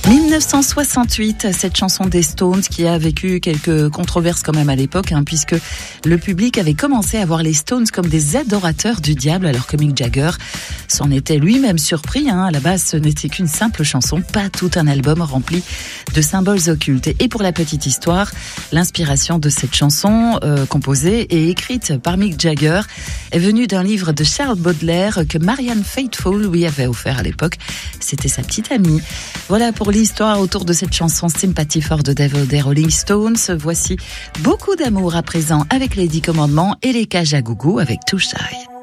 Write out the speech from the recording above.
1968, cette chanson des Stones qui a vécu quelques controverses quand même à l'époque, puisque le public avait commencé à voir les Stones comme des adorateurs du diable, alors que Mick Jagger s'en était lui-même surpris. À la base, ce n'était qu'une simple chanson, pas tout un album rempli de symboles occultes. Et pour la petite histoire, l'inspiration de cette chanson, composée et écrite par Mick Jagger, est venue d'un livre de Charles Baudelaire que Marianne Faithfull lui avait offert à l'époque. C'était sa petite amie. Voilà pour l'histoire autour de cette chanson Sympathy for the Devil des Rolling Stones. Voici beaucoup d'amour à présent avec les 10 commandements et les cages à gougou avec Too Shy.